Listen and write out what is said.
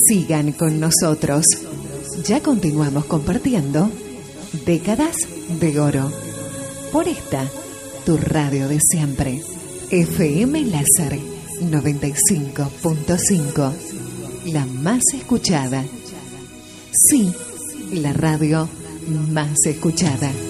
Sigan con nosotros. Ya continuamos compartiendo Décadas de Oro. Por esta, tu radio de siempre. FM Láser 95.5. La más escuchada. Sí, la radio más escuchada.